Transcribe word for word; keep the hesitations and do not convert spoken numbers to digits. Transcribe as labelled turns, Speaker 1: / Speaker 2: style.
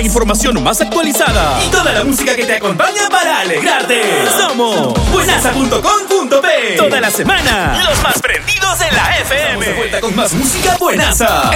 Speaker 1: información más actualizada y toda la música que te acompaña para alegrarte. Somos buenaza punto com punto pe. Toda la semana, los más prendidos en la F M. Estamos de vuelta con más música buenaza.